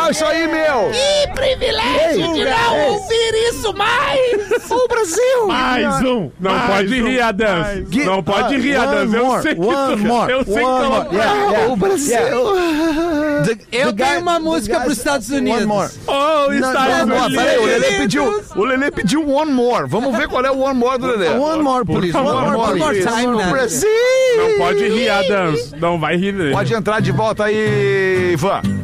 legal isso aí, meu. Que privilégio de não ouvir isso mais. O Brasil. Mais um. Não pode rir, Adams. Não pode rir, Adams. Eu sei que eu sei que O Brasil. Eu tenho uma música para os Estados Unidos. One more. Oh, Estados Unidos. Peraí, o Lelê pediu one more. Vamos ver qual é o one more do Lelê. One more, please. One more time, né? Brasil. Não pode rir, Adams. Não vai rir. Pode entrar de volta aí, Ivan.